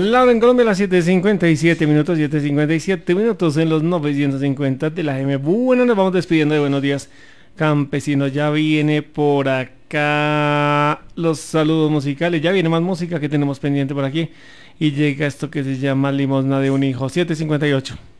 La hora en Colombia a las 7:57 minutos, 7:57 minutos en los 950 de la M. Bueno, nos vamos despidiendo de Buenos Días Campesinos. Ya viene por acá los saludos musicales, ya viene más música que tenemos pendiente por aquí. Y llega esto que se llama Limosna de un Hijo, 7:58.